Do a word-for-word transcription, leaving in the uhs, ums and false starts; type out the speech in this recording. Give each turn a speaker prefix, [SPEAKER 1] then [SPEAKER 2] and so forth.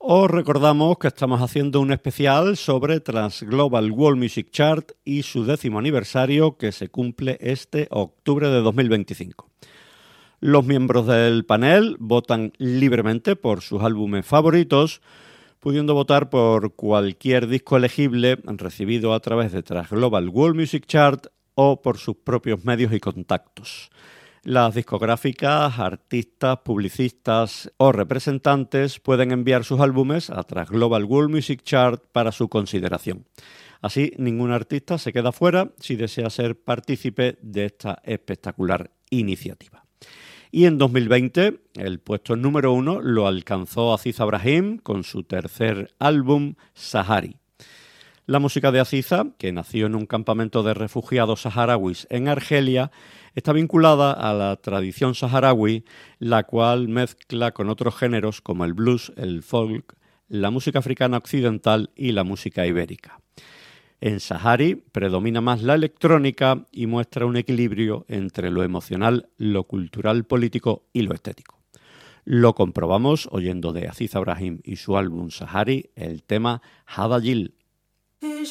[SPEAKER 1] Os recordamos que estamos haciendo un especial sobre Transglobal World Music Chart y su décimo aniversario que se cumple este octubre de dos mil veinticinco. Los miembros del panel votan libremente por sus álbumes favoritos, pudiendo votar por cualquier disco elegible recibido a través de Transglobal World Music Chart o por sus propios medios y contactos. Las discográficas, artistas, publicistas o representantes pueden enviar sus álbumes a Transglobal World Music Chart para su consideración. Así, ningún artista se queda fuera si desea ser partícipe de esta espectacular iniciativa. Y en dos mil veinte, el puesto número uno lo alcanzó Aziza Brahim con su tercer álbum, Sahari. La música de Aziza, que nació en un campamento de refugiados saharauis en Argelia, está vinculada a la tradición saharaui, la cual mezcla con otros géneros como el blues, el folk, la música africana occidental y la música ibérica. En Sahari predomina más la electrónica y muestra un equilibrio entre lo emocional, lo cultural, político y lo estético. Lo comprobamos oyendo de Aziza Brahim y su álbum Sahari el tema Hadajil.